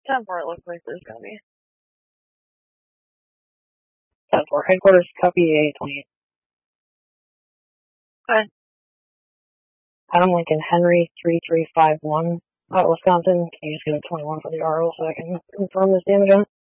10-4, it looks like there's gonna be. 10-4, headquarters, copy 828. Okay. Adam Lincoln, Henry 3351, Wisconsin. Can you just give it 21 for the RO so I can confirm this damage on it?